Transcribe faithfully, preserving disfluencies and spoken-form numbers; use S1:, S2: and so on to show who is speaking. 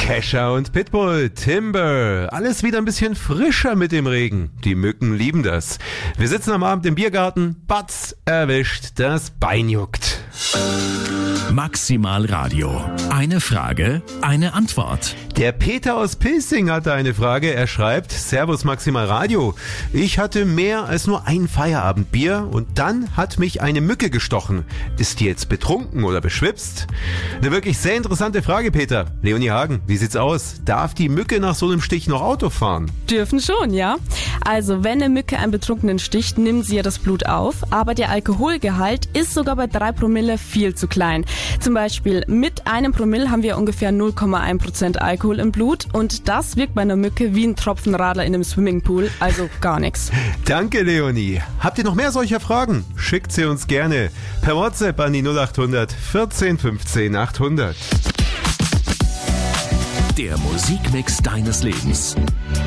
S1: Kesha und Pitbull, Timber. Alles wieder ein bisschen frischer mit dem Regen. Die Mücken lieben das. Wir sitzen am Abend im Biergarten, Batz erwischt, das Bein juckt.
S2: Maximal Radio. Eine Frage, eine Antwort.
S1: Der Peter aus Pilsing hatte eine Frage. Er schreibt: Servus Maximal Radio. Ich hatte mehr als nur ein Feierabendbier und dann hat mich eine Mücke gestochen. Ist die jetzt betrunken oder beschwipst? Eine wirklich sehr interessante Frage, Peter. Leonie Hagen, wie sieht's aus? Darf die Mücke nach so einem Stich noch Auto fahren?
S3: Dürfen schon, ja. Also, wenn eine Mücke einen Betrunkenen sticht, nimmt sie ja das Blut auf, aber der Alkoholgehalt ist sogar bei drei Promille viel zu klein. Zum Beispiel mit einem Promille haben wir ungefähr null Komma eins Prozent Alkohol im Blut und das wirkt bei einer Mücke wie ein Tropfen Radler in einem Swimmingpool, also gar nichts.
S1: Danke, Leonie. Habt ihr noch mehr solcher Fragen? Schickt sie uns gerne per WhatsApp an die null acht hundert vierzehn fünfzehn achthundert.
S2: Der Musikmix deines Lebens.